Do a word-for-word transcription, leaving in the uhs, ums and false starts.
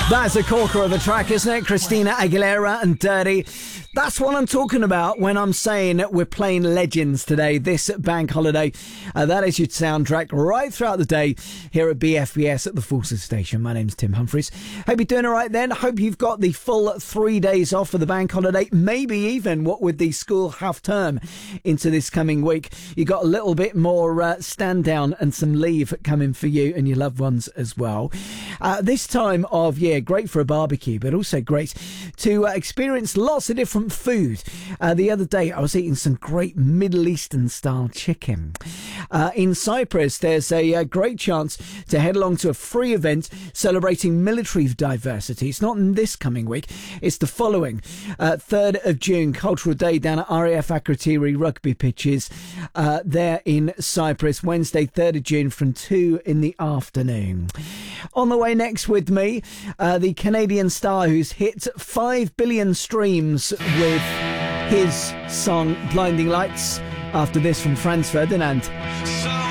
That's a corker of a track, isn't it? Christina Aguilera and Dirty. That's what I'm talking about when I'm saying we're playing legends today, this bank holiday. Uh, that is your soundtrack right throughout the day here at B F B S at the Forces Station. My name's Tim Humphries. Hope you're doing all right then. Hope you've got the full three days off for the bank holiday. Maybe even, what with the school half term into this coming week, you got a little bit more uh, stand down and some leave coming for you and your loved ones as well. Uh, this time of year, great for a barbecue, but also great to uh, experience lots of different food. Uh, the other day, I was eating some great Middle Eastern style chicken. Uh, in Cyprus, there's a, a great chance to head along to a free event celebrating military diversity. It's not in this coming week, it's the following. Uh, third of June, Cultural Day down at R A F Akrotiri rugby pitches uh, there in Cyprus. Wednesday, third of June from two in the afternoon. On the way next with me, uh, the Canadian star who's hit five billion streams with his song Blinding Lights. After this from Franz Ferdinand.